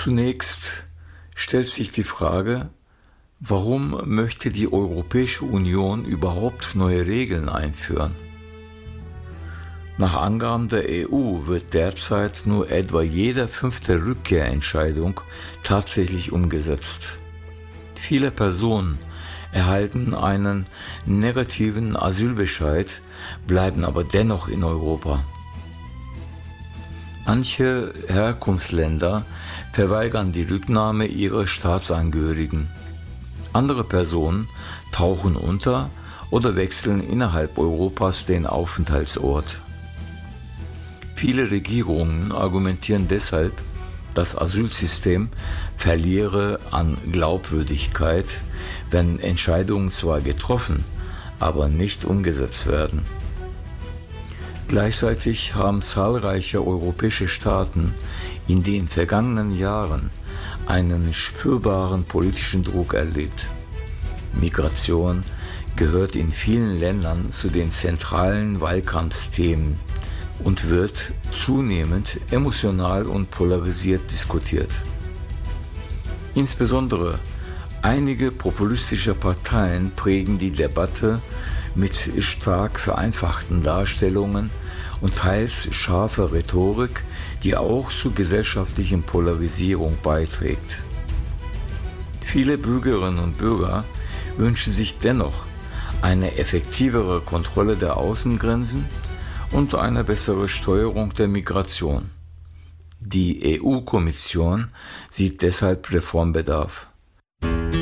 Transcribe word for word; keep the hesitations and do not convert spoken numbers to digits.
Zunächst stellt sich die Frage, warum möchte die Europäische Union überhaupt neue Regeln einführen? Nach Angaben der E U wird derzeit nur etwa jede fünfte Rückkehrentscheidung tatsächlich umgesetzt. Viele Personen erhalten einen negativen Asylbescheid, bleiben aber dennoch in Europa. Manche Herkunftsländer verweigern die Rücknahme ihrer Staatsangehörigen. Andere Personen tauchen unter oder wechseln innerhalb Europas den Aufenthaltsort. Viele Regierungen argumentieren deshalb, das Asylsystem verliere an Glaubwürdigkeit, wenn Entscheidungen zwar getroffen, aber nicht umgesetzt werden. Gleichzeitig haben zahlreiche europäische Staaten in den vergangenen Jahren einen spürbaren politischen Druck erlebt. Migration gehört in vielen Ländern zu den zentralen Wahlkampfthemen und wird zunehmend emotional und polarisiert diskutiert. Insbesondere einige populistische Parteien prägen die Debatte mit stark vereinfachten Darstellungen und teils scharfer Rhetorik, die auch zur gesellschaftlichen Polarisierung beiträgt. Viele Bürgerinnen und Bürger wünschen sich dennoch eine effektivere Kontrolle der Außengrenzen und eine bessere Steuerung der Migration. Die E U-Kommission sieht deshalb Reformbedarf.